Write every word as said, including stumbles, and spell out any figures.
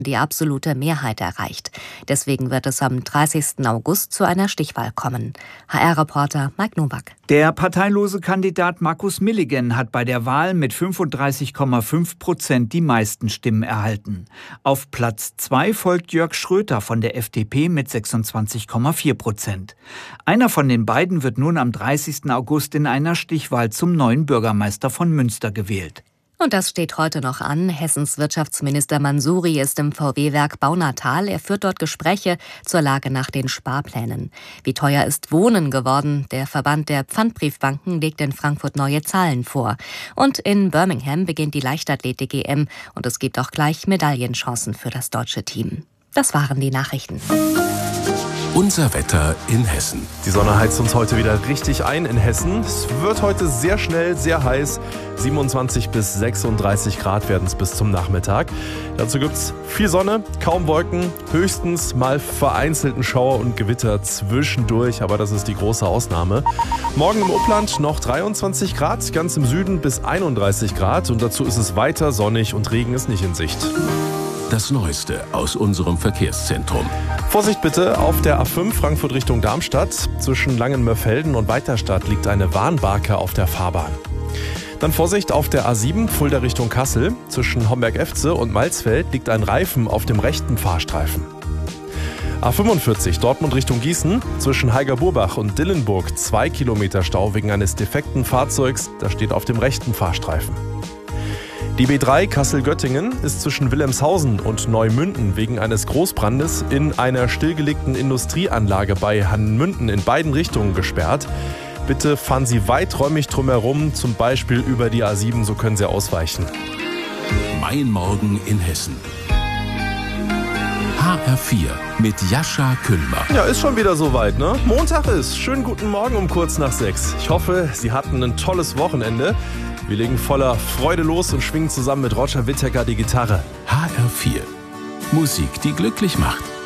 die absolute Mehrheit erreicht. Deswegen wird es am dreißigsten August zu einer Stichwahl kommen. H R-Reporter Mike Nowak. Der parteilose Kandidat Markus Milligen hat bei der Wahl mit fünfunddreißig Komma fünf Prozent die meisten Stimmen erhalten. Auf Platz zwei folgt Jörg Schröter von der F D P mit sechsundzwanzig Komma vier Prozent. Einer von den beiden wird nun am dreißigsten August in einer Stichwahl zum neuen Bürgermeister von Münster gewählt. Und das steht heute noch an. Hessens Wirtschaftsminister Mansouri ist im V W-Werk Baunatal. Er führt dort Gespräche zur Lage nach den Sparplänen. Wie teuer ist Wohnen geworden? Der Verband der Pfandbriefbanken legt in Frankfurt neue Zahlen vor. Und in Birmingham beginnt die Leichtathletik-E M und es gibt auch gleich Medaillenchancen für das deutsche Team. Das waren die Nachrichten. Unser Wetter in Hessen. Die Sonne heizt uns heute wieder richtig ein in Hessen. Es wird heute sehr schnell, sehr heiß. siebenundzwanzig bis sechsunddreißig Grad werden es bis zum Nachmittag. Dazu gibt es viel Sonne, kaum Wolken, höchstens mal vereinzelten Schauer und Gewitter zwischendurch, aber das ist die große Ausnahme. Morgen im Upland noch dreiundzwanzig Grad, ganz im Süden bis einunddreißig Grad und dazu ist es weiter sonnig und Regen ist nicht in Sicht. Das Neueste aus unserem Verkehrszentrum. Vorsicht bitte auf der A fünf Frankfurt Richtung Darmstadt. Zwischen Langenmörfelden und Weiterstadt liegt eine Warnbarke auf der Fahrbahn. Dann Vorsicht auf der A sieben Fulda Richtung Kassel. Zwischen Homberg-Efze und Malzfeld liegt ein Reifen auf dem rechten Fahrstreifen. A fünfundvierzig Dortmund Richtung Gießen. Zwischen Heiger-Burbach und Dillenburg zwei Kilometer Stau wegen eines defekten Fahrzeugs. Das steht auf dem rechten Fahrstreifen. Die B drei Kassel-Göttingen ist zwischen Wilhelmshausen und Neumünden wegen eines Großbrandes in einer stillgelegten Industrieanlage bei Hannmünden in beiden Richtungen gesperrt. Bitte fahren Sie weiträumig drumherum, zum Beispiel über die A sieben, so können Sie ausweichen. Mein Morgen in Hessen. H R vier mit Jascha Küllmer. Ja, ist schon wieder soweit, ne? Montag ist. Schönen guten Morgen um kurz nach sechs. Ich hoffe, Sie hatten ein tolles Wochenende. Wir legen voller Freude los und schwingen zusammen mit Roger Whittaker die Gitarre. H R vier. Musik, die glücklich macht.